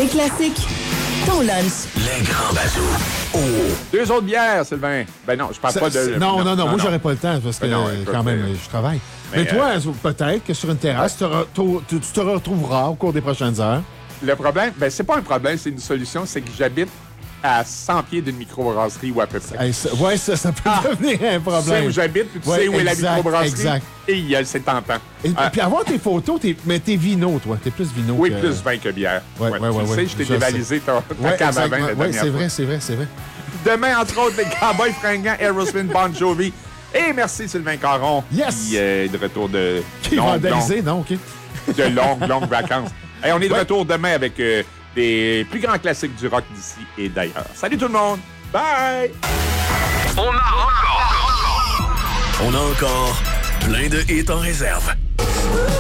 Tes classiques, ton lunch. Les grands bazous. Oh. 2 autres bières, Sylvain. Ben non, je parle pas de... Non, moi, j'aurais pas le temps parce que, quand même, je travaille. Mais toi, peut-être que sur une terrasse, tu te retrouveras au cours des prochaines heures. Le problème, ben c'est pas un problème, c'est une solution, c'est que j'habite à 100 pieds d'une microbrasserie ou à peu près. Ça peut devenir un problème. Tu sais où j'habite, puis tu sais où est la microbrasserie. Exact. Et c'est tentant. Puis avoir tes photos, mais t'es vino, toi. T'es plus vino oui, que... plus vin que bière. Oui. Tu sais, je t'ai dévalisé ta cave à vin la dernière fois. C'est vrai. Demain, entre autres, les Cowboys fringants, Aerosmith, Bon Jovi. Et merci Sylvain Caron. Yes! Qui est de retour de... Qui est vandalisé, non? OK. De longues vacances. Et on est de retour demain avec des plus grands classiques du rock d'ici et d'ailleurs. Salut tout le monde! Bye! On a encore plein de hits en réserve.